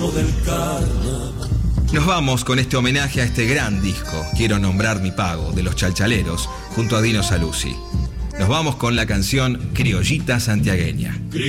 Nos vamos con este homenaje a este gran disco, Quiero nombrar mi pago, de los Chalchaleros, junto a Dino Saluzzi. Nos vamos con la canción Criollita Santiagueña.